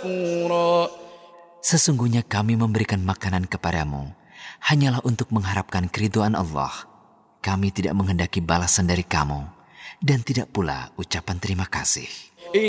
شكورا. Sesungguhnya kami memberikan makanan kepadamu hanyalah untuk mengharapkan keridhaan Allah. Kami tidak menghendaki balasan dari kamu dan tidak pula ucapan terima kasih.